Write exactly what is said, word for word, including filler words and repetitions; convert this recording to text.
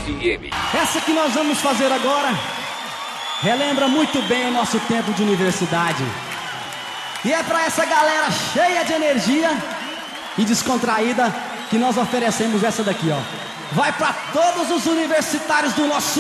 M. Essa que nós vamos fazer agora relembra muito bem o nosso tempo de universidade. E é pra essa galera cheia de energia e descontraída que nós oferecemos essa daqui, ó. Vai pra todos os universitários do nosso